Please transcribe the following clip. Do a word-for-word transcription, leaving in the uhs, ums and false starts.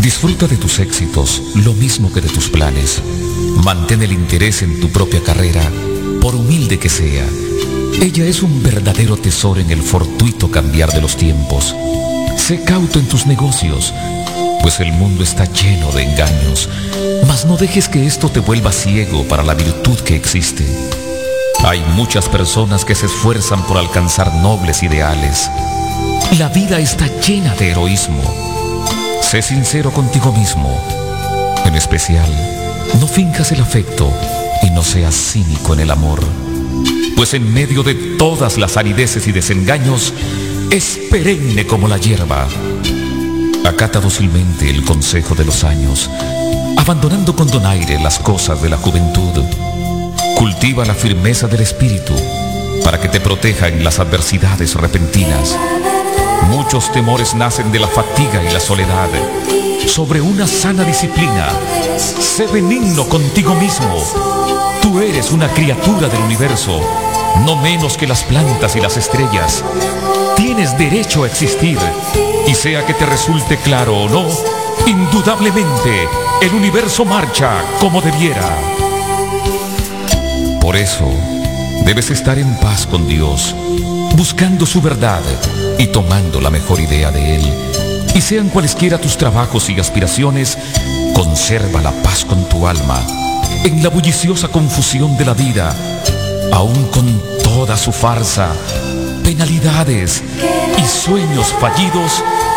Disfruta de tus éxitos lo mismo que de tus planes. Mantén el interés en tu propia carrera, por humilde que sea. Ella es un verdadero tesoro en el fortuito cambiar de los tiempos. Sé cauto en tus negocios, pues el mundo está lleno de engaños, mas no dejes que esto te vuelva ciego para la virtud que existe. Hay muchas personas que se esfuerzan por alcanzar nobles ideales. La vida está llena de heroísmo. Sé sincero contigo mismo. En especial, no finjas el afecto y no seas cínico en el amor, pues en medio de todas las arideces y desengaños, es perenne como la hierba. Acata dócilmente el consejo de los años, abandonando con donaire las cosas de la juventud. Cultiva la firmeza del espíritu para que te proteja en las adversidades repentinas. Muchos temores nacen de la fatiga y la soledad. Sobre una sana disciplina, sé benigno contigo mismo. Tú eres una criatura del universo, no menos que las plantas y las estrellas. Tienes derecho a existir, y sea que te resulte claro o no, indudablemente el universo marcha como debiera. Por eso, debes estar en paz con Dios, buscando su verdad y tomando la mejor idea de Él. Y sean cualesquiera tus trabajos y aspiraciones, conserva la paz con tu alma. En la bulliciosa confusión de la vida, aún con toda su farsa, penalidades y sueños fallidos,